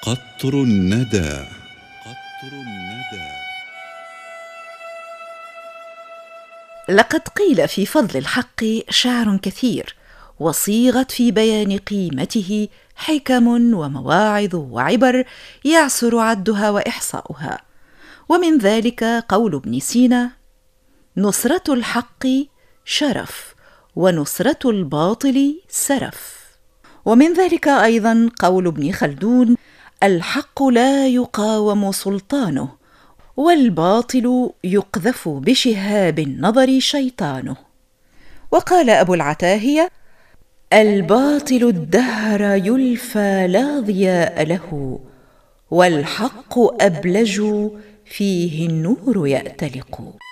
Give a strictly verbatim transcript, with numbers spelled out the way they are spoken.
قطر الندى. قطر الندى. لقد قيل في فضل الحق شعر كثير، وصيغت في بيان قيمته حكم ومواعظ وعبر يعسر عدها وإحصاؤها. ومن ذلك قول ابن سينا: نصرة الحق شرف، ونصرة الباطل سرف. ومن ذلك أيضا قول ابن خلدون: الحق لا يقاوم سلطانه، والباطل يقذف بشهاب النظر شيطانه. وقال أبو العتاهية: الباطل الدهر يلفى لا ضياء له، والحق أبلج فيه النور يأتلق.